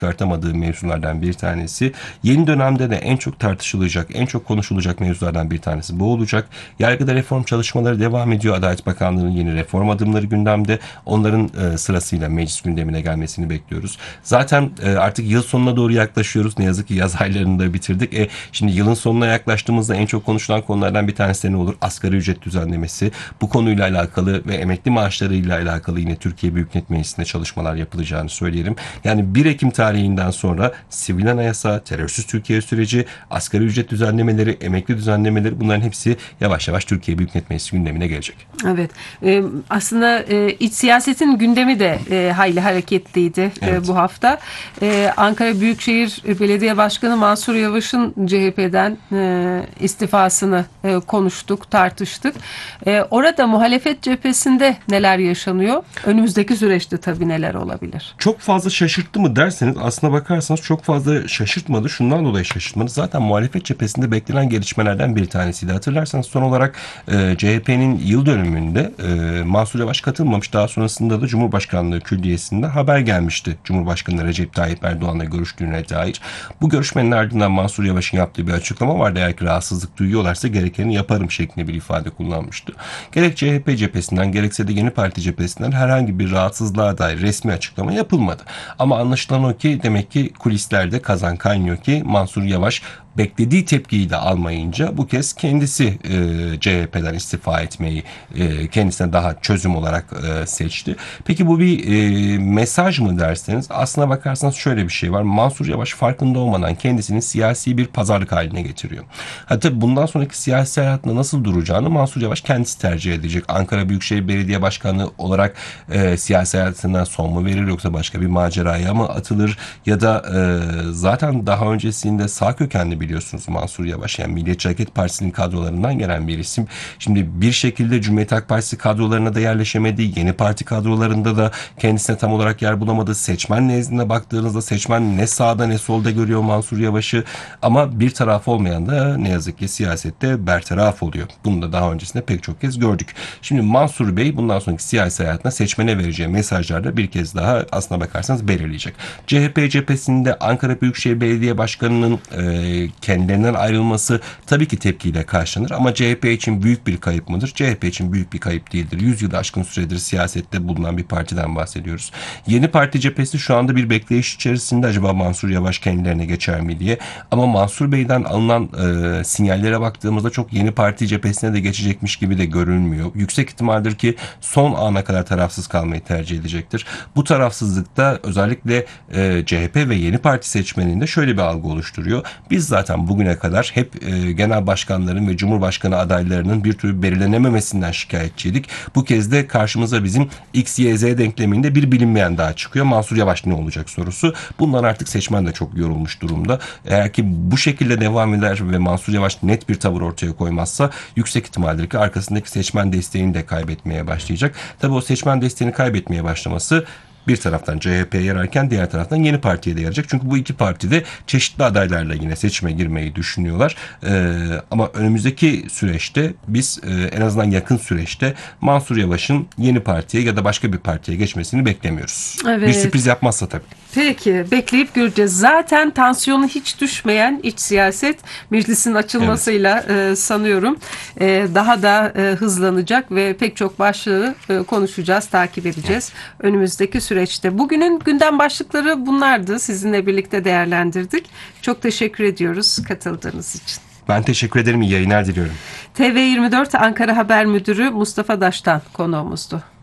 çıkartamadığı mevzulardan bir tanesi. Yeni dönemde de en çok tartışılacak, en çok konuşulacak mevzulardan bir tanesi bu olacak. Yargıda reform çalışmaları devam ediyor. Adalet Bakanlığı'nın yeni reform adımları gündemde. Onların sırasıyla meclis gündemine gelmesini bekliyoruz. Zaten artık yıl sonuna doğru yaklaşıyoruz. Ne yazık ki yaz aylarını da bitirdik. Şimdi yılın sonuna yaklaştığımızda en çok konuşulan konulardan bir tanesi de ne olur? Asgari ücret düzenlemesi. Bu konuyla alakalı ve emekli maaşlarıyla alakalı yine Türkiye Büyük Millet Meclisi'nde çalışmalar yapılacağını söyleyelim. Yani 1 Ekim tarihinden sonra sivil anayasa, terörsüz Türkiye süreci, asgari ücret düzenlemeleri, emekli düzenlemeleri, bunların hepsi yavaş yavaş Türkiye Büyük Millet Meclisi gündemine gelecek. Evet. Aslında iç siyasetin gündemi de hayli hareketliydi Evet. bu hafta. Ankara Büyükşehir Belediye Başkanı Mansur Yavaş'ın CHP'den istifasını konuştuk, tartıştık. Orada muhalefet cephesinde neler yaşanıyor? Önümüzdeki süreçte tabii neler olabilir? Çok fazla şaşırttı mı derseniz, aslına bakarsanız çok fazla şaşırtmadı. Şundan dolayı şaşırtmadı. Zaten muhalefet cephesinde beklenen gelişmelerden bir tanesiydi. Hatırlarsanız son olarak CHP'nin yıl dönümünde Mansur Yavaş katılmamış. Daha sonrasında da Cumhurbaşkanlığı Külliyesi'nde haber gelmişti. Cumhurbaşkanı Recep Tayyip Erdoğan'la görüştüğüne dair. Bu görüşmenin ardından Mansur Yavaş'ın yaptığı bir açıklama vardı. Eğer ki rahatsızlık duyuyorlarsa gerekeni yaparım şeklinde bir ifade kullanmıştı. Gerek CHP cephesinden gerekse de Yeni Parti cephesinden herhangi bir rahatsızlığa dair resmi açıklama yapılmadı. Ama anlaşılan o ki demek ki kulislerde kazan kaynıyor ki Mansur Yavaş beklediği tepkiyi de almayınca bu kez kendisi CHP'den istifa etmeyi kendisine daha çözüm olarak seçti. Peki bu bir mesaj mı derseniz, aslına bakarsanız şöyle bir şey var. Mansur Yavaş farkında olmadan kendisini siyasi bir pazarlık haline getiriyor. Hatta bundan sonraki siyasi hayatında nasıl duracağını Mansur Yavaş kendisi tercih edecek. Ankara Büyükşehir Belediye Başkanı olarak siyasi hayatına son mu verir, yoksa başka bir maceraya mı atılır, ya da zaten daha öncesinde sağ kökenli, biliyorsunuz Mansur Yavaş, yani Milliyetçi Hareket Partisi'nin kadrolarından gelen bir isim. Şimdi bir şekilde Cumhuriyet Halk Partisi kadrolarına da yerleşemedi. Yeni parti kadrolarında da kendisine tam olarak yer bulamadı. Seçmen nezdinde baktığınızda seçmen ne sağda ne solda görüyor Mansur Yavaş'ı. Ama bir taraf olmayan da ne yazık ki siyasette bertaraf oluyor. Bunu da daha öncesinde pek çok kez gördük. Şimdi Mansur Bey bundan sonraki siyasi hayatına seçmene vereceği mesajlarda bir kez daha aslına bakarsanız belirleyecek. CHP cephesinde Ankara Büyükşehir Belediye Başkanı'nın kendilerinden ayrılması tabii ki tepkiyle karşılanır ama CHP için büyük bir kayıp mıdır? CHP için büyük bir kayıp değildir. 100 yılı aşkın süredir siyasette bulunan bir partiden bahsediyoruz. Yeni Parti cephesi şu anda bir bekleyiş içerisinde, acaba Mansur Yavaş kendilerine geçer mi diye. Ama Mansur Bey'den alınan sinyallere baktığımızda çok Yeni Parti cephesine de geçecekmiş gibi de görünmüyor. Yüksek ihtimaldir ki son ana kadar tarafsız kalmayı tercih edecektir. Bu tarafsızlıkta özellikle CHP ve Yeni Parti seçmeninde şöyle bir algı oluşturuyor. Biz zaten bugüne kadar hep genel başkanların ve cumhurbaşkanı adaylarının bir türlü belirlenememesinden şikayetçiydik. Bu kez de karşımıza bizim X, Y, Z denkleminde bir bilinmeyen daha çıkıyor. Mansur Yavaş ne olacak sorusu. Bundan artık seçmen de çok yorulmuş durumda. Eğer ki bu şekilde devam eder ve Mansur Yavaş net bir tavır ortaya koymazsa yüksek ihtimaldir ki arkasındaki seçmen desteğini de kaybetmeye başlayacak. Tabii o seçmen desteğini kaybetmeye başlaması bir taraftan CHP'ye yararken diğer taraftan Yeni Parti'ye de yarayacak. Çünkü bu iki parti de çeşitli adaylarla yine seçime girmeyi düşünüyorlar. Ama önümüzdeki süreçte biz en azından yakın süreçte Mansur Yavaş'ın Yeni Parti'ye ya da başka bir partiye geçmesini beklemiyoruz. Evet. Bir sürpriz yapmazsa tabii. Peki, bekleyip göreceğiz. Zaten tansiyonu hiç düşmeyen iç siyaset meclisin açılmasıyla sanıyorum daha da hızlanacak ve pek çok başlığı konuşacağız, takip edeceğiz önümüzdeki süreçte. Bugünün gündem başlıkları bunlardı. Sizinle birlikte değerlendirdik. Çok teşekkür ediyoruz katıldığınız için. Ben teşekkür ederim. İyi yayınlar diliyorum. TV24 Ankara Haber Müdürü Mustafa Daştan konuğumuzdu.